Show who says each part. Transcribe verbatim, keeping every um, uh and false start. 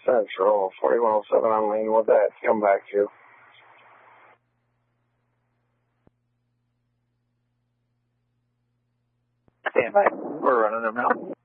Speaker 1: Central, forty-one oh seven on Main. What that? Come back to.
Speaker 2: Stand by. We're running them now.